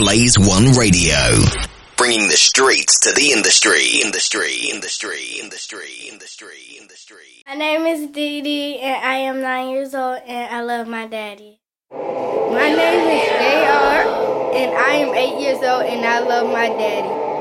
Blaze One Radio. Bringing the streets to the industry. My name is Dee Dee, and I am 9 years old, and I love my daddy. My name is JR, and I am 8 years old, and I love my daddy.